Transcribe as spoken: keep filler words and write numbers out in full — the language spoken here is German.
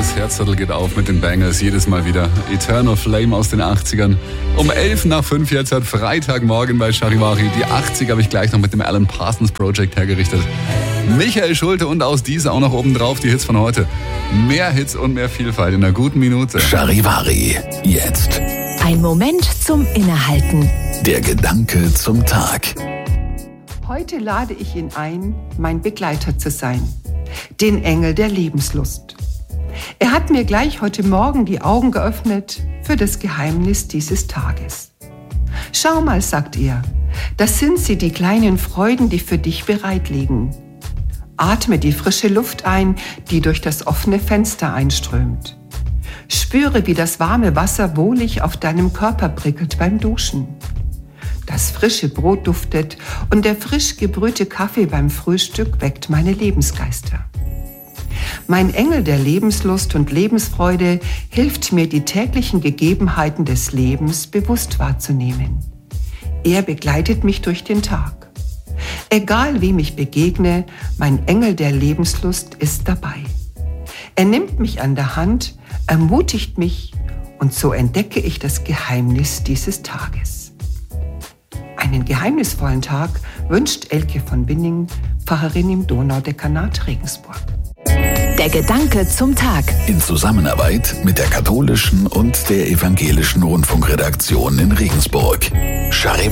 Das Herzzettel geht auf mit den Bangers, jedes Mal wieder. Eternal Flame aus den achtzigern. Um elf nach fünf jetzt hat Freitagmorgen bei Charivari. Die achtziger habe ich gleich noch mit dem Alan Parsons Project hergerichtet. Michael Schulte und aus dieser auch noch obendrauf die Hits von heute. Mehr Hits und mehr Vielfalt in einer guten Minute. Charivari, jetzt. Ein Moment zum Innehalten. Der Gedanke zum Tag. Heute lade ich ihn ein, mein Begleiter zu sein. Den Engel der Lebenslust. Er hat mir gleich heute Morgen die Augen geöffnet für das Geheimnis dieses Tages. Schau mal, sagt er, das sind sie, die kleinen Freuden, die für dich bereit liegen. Atme die frische Luft ein, die durch das offene Fenster einströmt. Spüre, wie das warme Wasser wohlig auf deinem Körper prickelt beim Duschen. Das frische Brot duftet und der frisch gebrühte Kaffee beim Frühstück weckt meine Lebensgeister. Mein Engel der Lebenslust und Lebensfreude hilft mir, die täglichen Gegebenheiten des Lebens bewusst wahrzunehmen. Er begleitet mich durch den Tag. Egal wem ich begegne, mein Engel der Lebenslust ist dabei. Er nimmt mich an der Hand, ermutigt mich und so entdecke ich das Geheimnis dieses Tages. Einen geheimnisvollen Tag wünscht Elke von Binning, Pfarrerin im Donaudekanat Regensburg. Der Gedanke zum Tag. In Zusammenarbeit mit der katholischen und der evangelischen Rundfunkredaktion in Regensburg. Charivari.